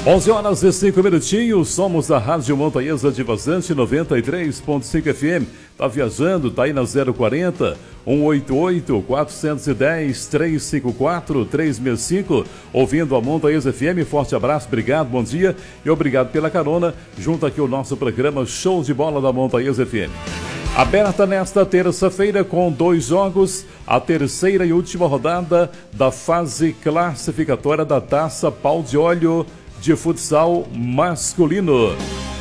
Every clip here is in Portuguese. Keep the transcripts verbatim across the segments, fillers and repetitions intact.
onze horas e cinco minutinhos, somos a Rádio Montanhesa de Vazante, noventa e três ponto cinco F M. Tá viajando, tá aí na zero quarenta, um oito oito, quatro um zero, três cinco quatro, três seis cinco, ouvindo a Montanhesa F M. Forte abraço, obrigado, bom dia e obrigado pela carona, junto aqui o nosso programa Show de Bola da Montanhesa F M. Aberta nesta terça-feira com dois jogos, a terceira e última rodada da fase classificatória da Taça Pau de Óleo de futsal masculino.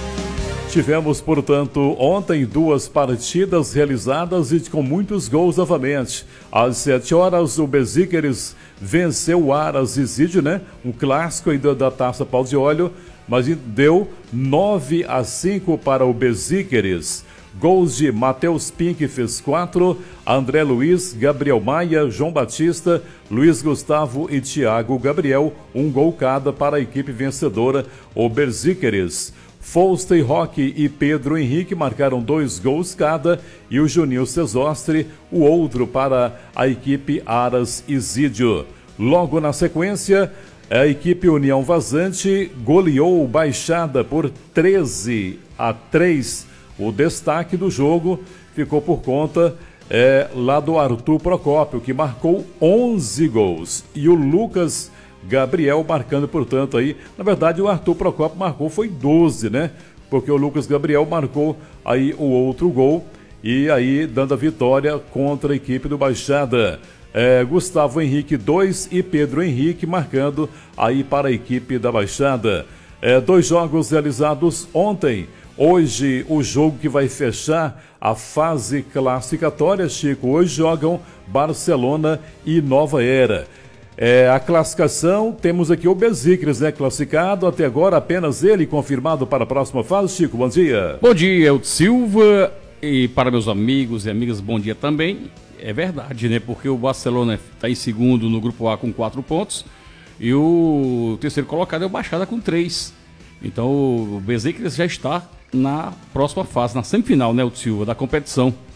Tivemos, portanto, ontem duas partidas realizadas e com muitos gols novamente. Às sete horas, o Bezíqueres venceu o Aras Isídio, né? Um clássico ainda da Taça Pau de Óleo, mas deu nove a cinco para o Bezíqueres. Gols de Matheus Pink fez quatro, André Luiz, Gabriel Maia, João Batista, Luiz Gustavo e Thiago Gabriel, um gol cada para a equipe vencedora, o Bezíqueres. Folstey Roque e Pedro Henrique marcaram dois gols cada e o Juninho Cesostre, o outro para a equipe Aras Isídio. Logo na sequência, a equipe União Vazante goleou o Baixada por treze a três. O destaque do jogo ficou por conta é, lá do Arthur Procópio, que marcou onze gols. E o Lucas Gabriel marcando, portanto, aí... Na verdade, o Arthur Procópio marcou foi doze, né? Porque o Lucas Gabriel marcou aí o outro gol e aí dando a vitória contra a equipe do Baixada. É, Gustavo Henrique dois e Pedro Henrique marcando aí para a equipe da Baixada. É, dois jogos realizados ontem. Hoje, o jogo que vai fechar a fase classificatória, Chico. Hoje jogam Barcelona e Nova Era. É, a classificação, temos aqui o Bezíqueres, né? Classificado, até agora apenas ele confirmado para a próxima fase. Chico, bom dia. Bom dia, Elton Silva. E para meus amigos e amigas, bom dia também. É verdade, né? Porque o Barcelona está em segundo no grupo A com quatro pontos. E o terceiro colocado é o Baixada com três. Então o Bezíqueres já está na próxima fase, na semifinal, né, o Silva, da competição.